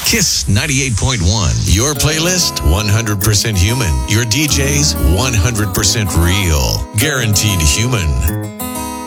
Kiss 98.1. Your playlist, 100% human. Your DJs, 100% real. Guaranteed human.